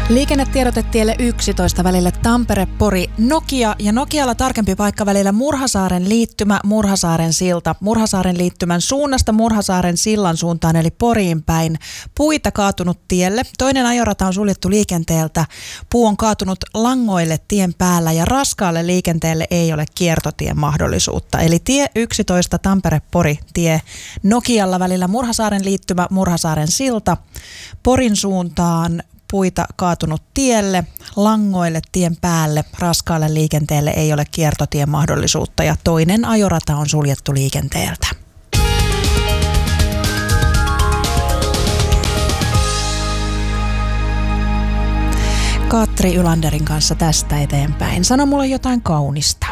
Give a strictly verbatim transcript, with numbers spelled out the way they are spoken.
Liikennetiedotetielle yksitoista välille Tampere-Pori Nokia ja Nokialla tarkempi paikka välillä Murhasaaren liittymä, Murhasaaren silta. Murhasaaren liittymän suunnasta Murhasaaren sillan suuntaan eli Poriin päin. Puita kaatunut tielle. Toinen ajorata on suljettu liikenteeltä. Puu on kaatunut langoille tien päällä ja raskaalle liikenteelle ei ole kiertotien mahdollisuutta. Eli tie yksitoista Tampere-Pori tie Nokialla välillä Murhasaaren liittymä, Murhasaaren silta. Porin suuntaan puita kaatunut tielle, langoille tien päälle, raskaalle liikenteelle ei ole kiertotien mahdollisuutta ja toinen ajorata on suljettu liikenteeltä. Katri Ylanderin kanssa tästä eteenpäin. Sano mulle jotain kaunista.